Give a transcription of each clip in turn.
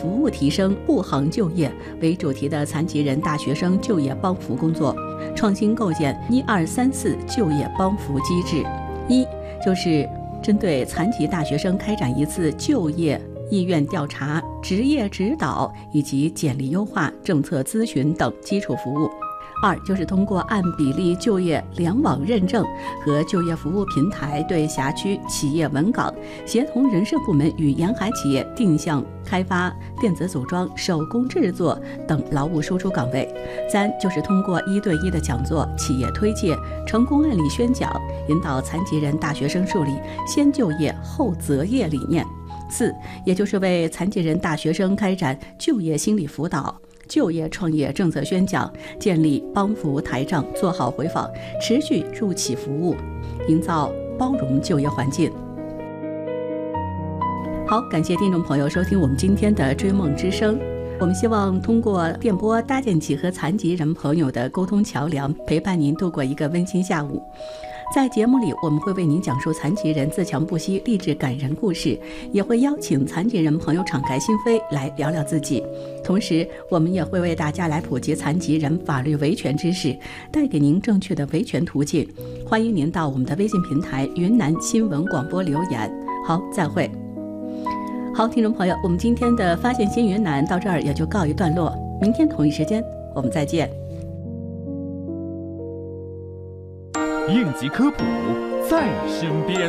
服务提升、护航就业为主题的残疾人大学生就业帮扶工作，创新构建1234就业帮扶机制。一就是针对残疾大学生开展一次就业意愿调查、职业指导以及简历优化、政策咨询等基础服务。二就是通过按比例就业联网认证和就业服务平台对辖区企业文岗协同人事部门与沿海企业定向开发电子组装、手工制作等劳务输出岗位。三就是通过1对1的讲座、企业推介、成功案例宣讲，引导残疾人大学生树立先就业后择业理念。四也就是为残疾人大学生开展就业心理辅导、就业创业政策宣讲，建立帮扶台账，做好回访，持续入企服务，营造包容就业环境。好，感谢听众朋友收听我们今天的追梦之声。我们希望通过电波搭建起和残疾人朋友的沟通桥梁，陪伴您度过一个温馨下午。在节目里，我们会为您讲述残疾人自强不息、励志感人故事，也会邀请残疾人朋友敞开心扉来聊聊自己。同时，我们也会为大家来普及残疾人法律维权知识，带给您正确的维权途径。欢迎您到我们的微信平台云南新闻广播留言。好，再会。好，听众朋友，我们今天的发现新云南到这儿也就告一段落，明天同一时间我们再见。 应急科普在身边。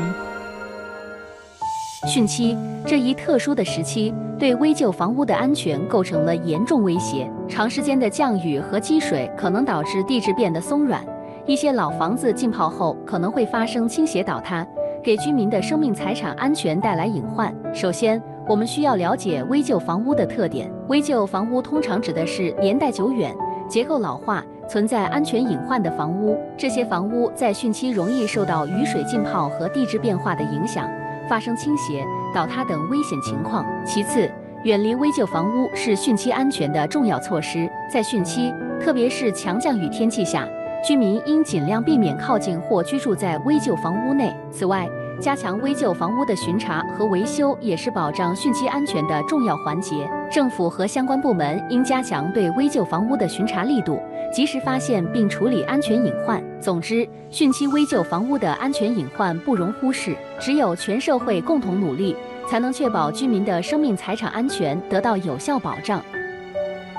汛期这一特殊的时期，对危旧房屋的安全构成了严重威胁。长时间的降雨和积水可能导致地质变得松软，一些老房子浸泡后可能会发生倾斜倒塌，给居民的生命财产安全带来隐患。首先，我们需要了解危旧房屋的特点。危旧房屋通常指的是年代久远、结构老化、存在安全隐患的房屋。这些房屋在汛期容易受到雨水浸泡和地质变化的影响，发生倾斜、倒塌等危险情况。其次，远离危旧房屋是汛期安全的重要措施。在汛期，特别是强降雨天气下，居民应尽量避免靠近或居住在危旧房屋内。此外，加强危旧房屋的巡查和维修也是保障汛期安全的重要环节。政府和相关部门应加强对危旧房屋的巡查力度，及时发现并处理安全隐患。总之，汛期危旧房屋的安全隐患不容忽视，只有全社会共同努力，才能确保居民的生命财产安全得到有效保障。